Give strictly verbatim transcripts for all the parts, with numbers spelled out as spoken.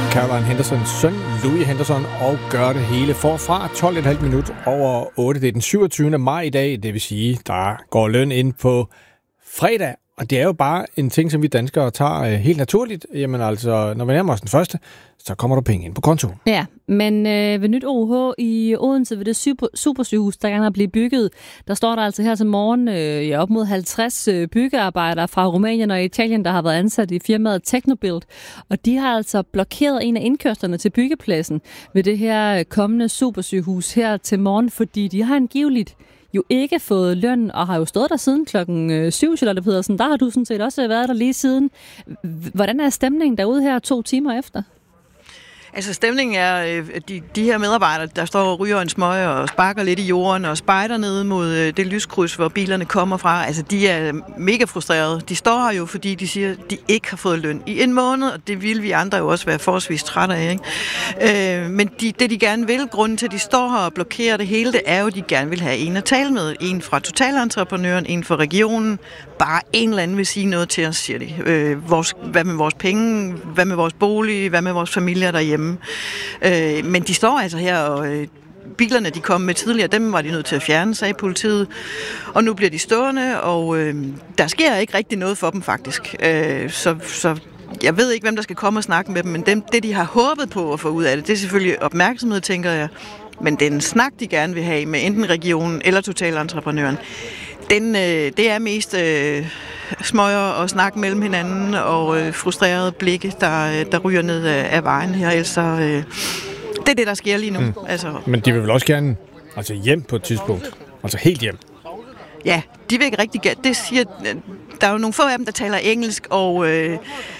Caroline Hendersons søn, Louis Henderson, og gør det hele forfra tolv komma fem minut over otte. Det er den syvogtyvende maj i dag, det vil sige, der går løn ind på fredag. Og det er jo bare en ting, som vi danskere tager øh, helt naturligt. Jamen altså, når vi nærmer os den første, så kommer der penge ind på kontoen. Ja, men øh, ved nyt O H i Odense, ved det super, supersygehus, der gerne har blive bygget, der står der altså her til morgen øh, ja, op mod halvtreds øh, byggearbejdere fra Rumænien og Italien, der har været ansat i firmaet Technobuild. Og de har altså blokeret en af indkørslerne til byggepladsen ved det her kommende supersygehus her til morgen, fordi de har angiveligt jo ikke fået løn, og har jo stået der siden klokken syv, Charlotte Pedersen. Der har du sådan set også været der lige siden. Hvordan er stemningen derude her to timer efter? Altså stemningen er, at de, de her medarbejdere, der står og ryger en smøg og sparker lidt i jorden og spejder ned mod det lyskryds, hvor bilerne kommer fra. Altså de er mega frustrerede. De står her jo, fordi de siger, at de ikke har fået løn i en måned, og det vil vi andre jo også være forholdsvis trætte af. Ikke? Øh, men de, det de gerne vil, grunden til at de står her og blokerer det hele, det er jo, at de gerne vil have en at tale med. En fra totalentreprenøren, en fra regionen. Bare en eller anden vil sige noget til os, siger de. Øh, vores, hvad med vores penge? Hvad med vores bolig? Hvad med vores familier derhjemme? Øh, men de står altså her, og øh, bilerne, de kom med tidligere, dem var de nødt til at fjerne, sagde politiet. Og nu bliver de stående, og øh, der sker ikke rigtig noget for dem faktisk. Øh, så, så jeg ved ikke, hvem der skal komme og snakke med dem, men dem, det, de har håbet på at få ud af det, det er selvfølgelig opmærksomhed, tænker jeg. Men den snak, de gerne vil have med enten regionen eller totalentreprenøren, den, øh, det er mest øh, smøger og snak mellem hinanden og øh, frustrerede blikke, der, der ryger ned af, af vejen her. Altså, øh, det er det, der sker lige nu. Mm. Altså. Men de vil vel også gerne altså hjem på et tidspunkt? Altså helt hjem? Ja, de vil ikke rigtig gerne. Det siger, der er jo nogle få af dem, der taler engelsk, og... Øh,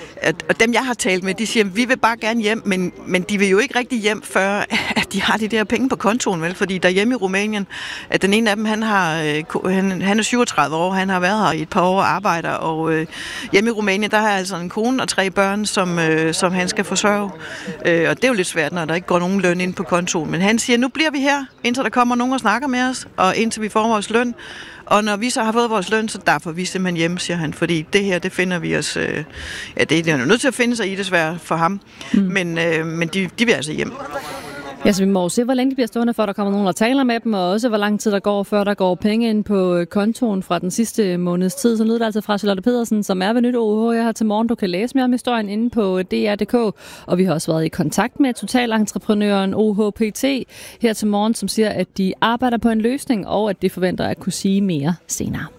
Og dem, jeg har talt med, de siger, at vi vil bare gerne hjem, men, men de vil jo ikke rigtig hjem, før at de har de der penge på kontoen, vel? Fordi derhjemme i Rumænien, at den ene af dem, han, har, han, han er syvogtredive år, han har været her i et par år og arbejder, og øh, hjemme i Rumænien, der har altså en kone og tre børn, som, øh, som han skal forsørge. Øh, og det er jo lidt svært, når der ikke går nogen løn ind på kontoen. Men han siger, nu bliver vi her, indtil der kommer nogen og snakker med os, og indtil vi får vores løn. Og når vi så har fået vores løn, så derfor er vi simpelthen hjemme, siger han. Fordi det her, det finder vi os... Øh, ja, det er jo nødt til at finde sig i, desværre for ham. Mm. Men, øh, men de, de vil altså hjem. Ja, så vi må se, hvor længe de bliver stående, før der kommer nogen, der taler med dem, og også hvor lang tid der går, før der går penge ind på kontoen fra den sidste måneds tid. Så lyder det altså fra Charlotte Pedersen, som er ved nyt O H her til morgen. Du kan læse mere om historien inde på D R punktum d k, og vi har også været i kontakt med totalentreprenøren O H P T her til morgen, som siger, at de arbejder på en løsning, og at de forventer at kunne sige mere senere.